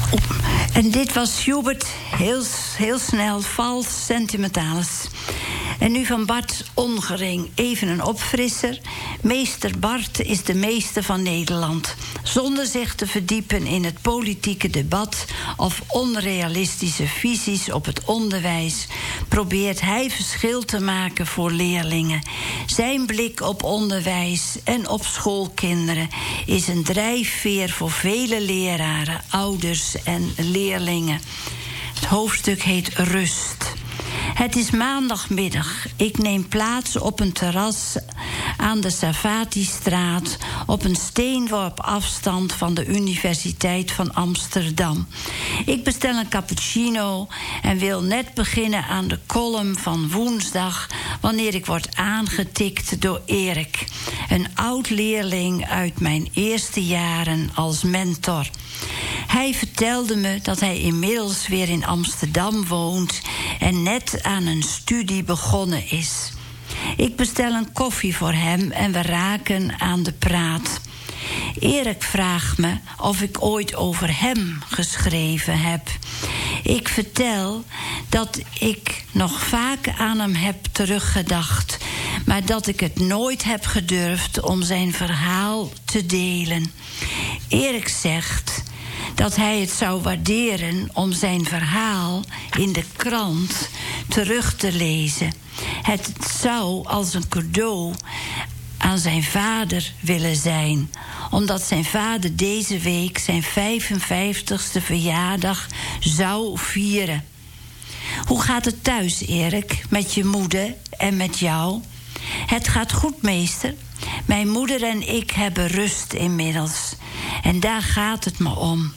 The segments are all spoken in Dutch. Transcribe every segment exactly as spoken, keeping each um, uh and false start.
En dit was Schubert, heel, heel snel, vals, sentimentalis. En nu van Bart Ongering, even een opfrisser. Meester Bart is de meester van Nederland. Zonder zich te verdiepen in het politieke debat of onrealistische visies op het onderwijs, probeert hij verschil te maken voor leerlingen. Zijn blik op onderwijs en op schoolkinderen is een drijfveer voor vele leraren, ouders en leerlingen. Het hoofdstuk heet Rust. Het is maandagmiddag. Ik neem plaats op een terras aan de Savatistraat, op een steenworp afstand van de Universiteit van Amsterdam. Ik bestel een cappuccino en wil net beginnen aan de column van woensdag, wanneer ik word aangetikt door Erik, een oud-leerling uit mijn eerste jaren als mentor. Hij vertelde me dat hij inmiddels weer in Amsterdam woont en net aan een studie begonnen is. Ik bestel een koffie voor hem en we raken aan de praat. Erik vraagt me of ik ooit over hem geschreven heb. Ik vertel dat ik nog vaak aan hem heb teruggedacht, maar dat ik het nooit heb gedurfd om zijn verhaal te delen. Erik zegt dat hij het zou waarderen om zijn verhaal in de krant terug te lezen. Het zou als een cadeau aan zijn vader willen zijn, omdat zijn vader deze week zijn vijfenvijftigste verjaardag zou vieren. Hoe gaat het thuis, Erik, met je moeder en met jou? Het gaat goed, meester. Mijn moeder en ik hebben rust inmiddels. En daar gaat het me om.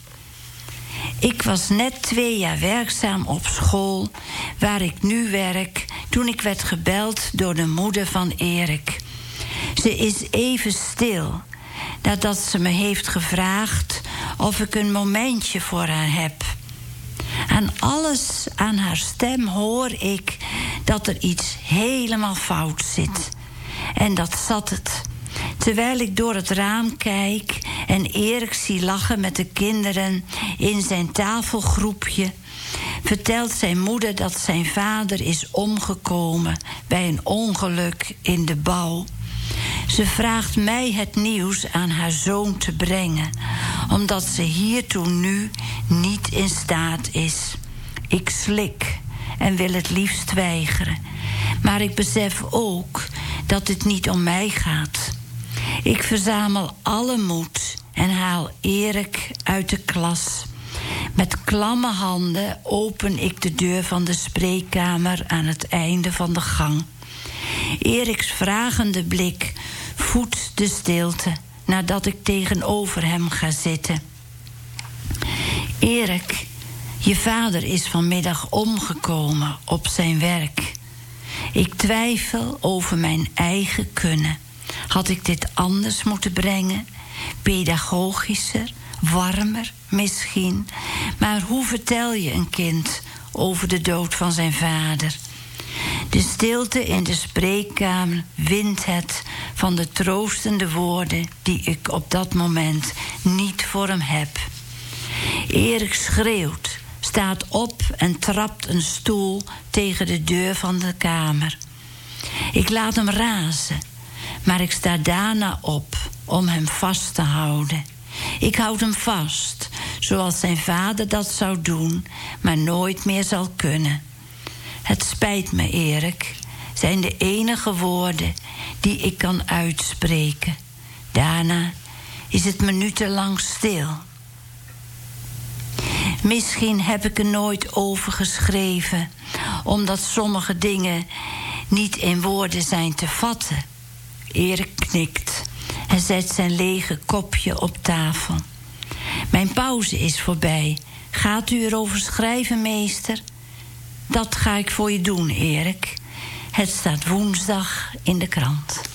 Ik was net twee jaar werkzaam op school waar ik nu werk, toen ik werd gebeld door de moeder van Erik. Ze is even stil nadat ze me heeft gevraagd of ik een momentje voor haar heb. Aan alles aan haar stem hoor ik dat er iets helemaal fout zit. En dat zat het. Terwijl ik door het raam kijk en Erik zie lachen met de kinderen in zijn tafelgroepje, vertelt zijn moeder dat zijn vader is omgekomen bij een ongeluk in de bouw. Ze vraagt mij het nieuws aan haar zoon te brengen, omdat ze hiertoe nu niet in staat is. Ik slik en wil het liefst weigeren, maar ik besef ook dat het niet om mij gaat. Ik verzamel alle moed en haal Erik uit de klas. Met klamme handen open ik de deur van de spreekkamer aan het einde van de gang. Eriks vragende blik voedt de stilte nadat ik tegenover hem ga zitten. Erik, je vader is vanmiddag omgekomen op zijn werk. Ik twijfel over mijn eigen kunnen. Had ik dit anders moeten brengen? Pedagogischer, warmer misschien. Maar hoe vertel je een kind over de dood van zijn vader? De stilte in de spreekkamer wint het van de troostende woorden die ik op dat moment niet voor hem heb. Erik schreeuwt, staat op en trapt een stoel tegen de deur van de kamer. Ik laat hem razen, maar ik sta daarna op om hem vast te houden. Ik houd hem vast, zoals zijn vader dat zou doen, maar nooit meer zal kunnen. Het spijt me, Erik, zijn de enige woorden die ik kan uitspreken. Daarna is het minutenlang stil. Misschien heb ik er nooit over geschreven, omdat sommige dingen niet in woorden zijn te vatten. Erik knikt en zet zijn lege kopje op tafel. Mijn pauze is voorbij. Gaat u erover schrijven, meester? Dat ga ik voor je doen, Erik. Het staat woensdag in de krant.